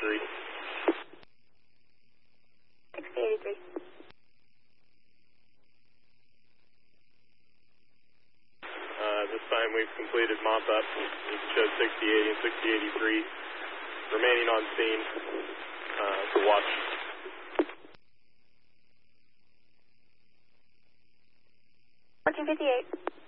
6083. This time we've completed mop-up. You can show 6080 and 6083 remaining on scene to watch. 1458.